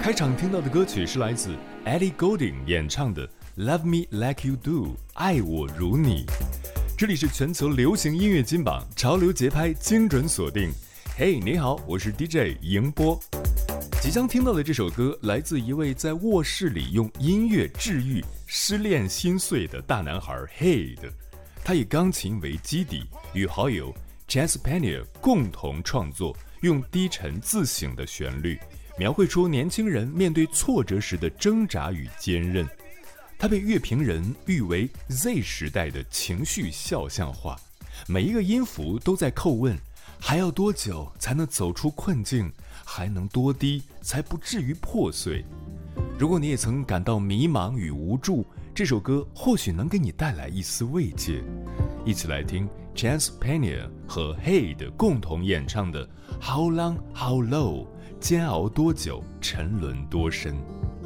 开场听到的歌曲是来自 Ellie Goulding 演唱的 Love Me Like You Do 爱我如你。这里是全球流行音乐金榜，潮流节拍精准锁定。嘿，你好，我是 DJ 迎波。即将听到的这首歌来自一位在卧室里用音乐治愈失恋心碎的大男孩 Hade。 他以钢琴为基底，与好友 Chance Panier 共同创作，用低沉自省的旋律描绘出年轻人面对挫折时的挣扎与坚韧。他被乐评人誉为 Z 时代的情绪肖像画，每一个音符都在叩问，还要多久才能走出困境，还能多低才不至于破碎。如果你也曾感到迷茫与无助，这首歌或许能给你带来一丝慰藉。一起来听 Chance Panier 和 Hade 共同演唱的 How Long How Low， 煎熬多久，沉沦多深。